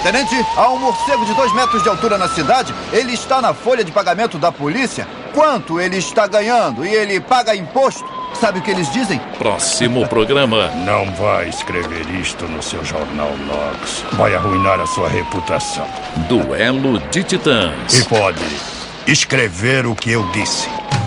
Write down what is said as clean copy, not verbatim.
Tenente, há um morcego de 2 metros de altura na cidade. Ele está na folha de pagamento da polícia. Quanto ele está ganhando? E ele paga imposto. Sabe o que eles dizem? Próximo programa. Não vai escrever isto no seu jornal, Knox. Vai arruinar a sua reputação. Duelo de Titãs. E pode escrever o que eu disse.